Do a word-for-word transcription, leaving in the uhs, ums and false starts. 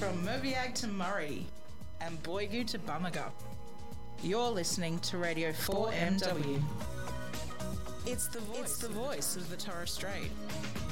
from Merviag to Murray and Boigu to Bamaga. You're listening to Radio four M W. It's the voice, it's the voice of the Torres Strait.